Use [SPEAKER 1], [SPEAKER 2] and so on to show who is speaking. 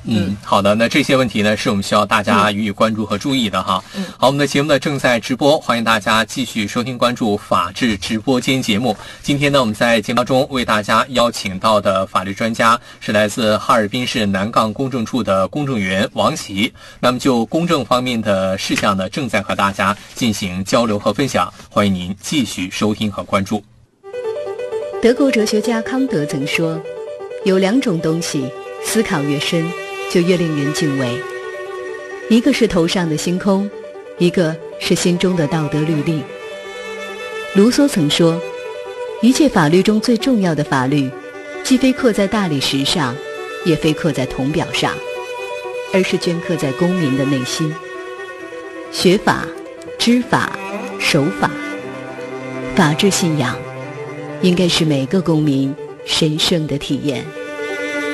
[SPEAKER 1] 好的，那这些问题呢，是我们需要大家予以关注和注意的哈。好，我们的节目呢正在直播，欢迎大家继续收听关注法治直播间节目。今天呢，我们在节目当中为大家邀请到的法律专家是来自哈尔滨市南岗公证处的公证员王琦。那么就公证方面的事项呢，正在和大家进行交流和分享，欢迎您继续收听和关注。
[SPEAKER 2] 德国哲学家康德曾说，有两种东西，思考越深就越令人敬畏，一个是头上的星空，一个是心中的道德律令。卢梭曾说，一切法律中最重要的法律，既非刻在大理石上，也非刻在铜表上，而是镌刻在公民的内心。学法、知法、守法，法治信仰应该是每个公民神圣的体验。